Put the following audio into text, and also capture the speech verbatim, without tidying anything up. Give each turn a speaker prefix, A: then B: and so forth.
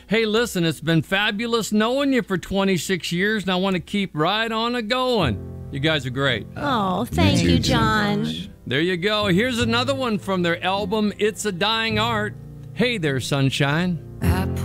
A: Hey, listen, it's been fabulous knowing you for twenty-six years, and I want to keep right on it going. You guys are great.
B: Oh, thank you, John.
A: There you go. Here's another one from their album, It's a Dying Art. Hey there, sunshine.
C: Happy